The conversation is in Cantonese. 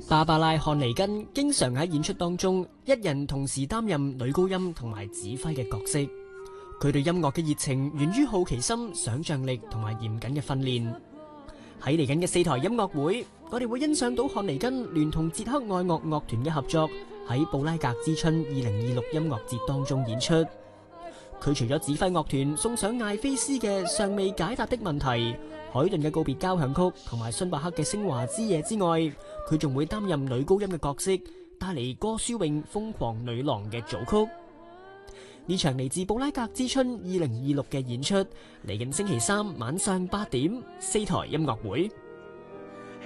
芭芭拉·漢尼根經常喺演出當中一人同時擔任女高音同埋指揮嘅角色。佢對音樂嘅熱情源於好奇心、想象力同埋嚴謹嘅訓練。喺嚟緊嘅4台音樂會，我哋會欣賞到漢尼根聯同捷克愛樂樂團嘅合作，喺布拉格之春2026音樂節當中演出。佢除咗指揮樂團送上艾菲斯嘅尚未解答的問題、海頓嘅告別交響曲同埋遜伯克嘅升華之夜之外，佢仲會擔任女高音嘅角色，帶嚟歌書詠瘋狂女郎嘅組曲。呢場嚟自布拉格之春2026嘅演出，嚟緊星期3晚上8點，4台音樂會。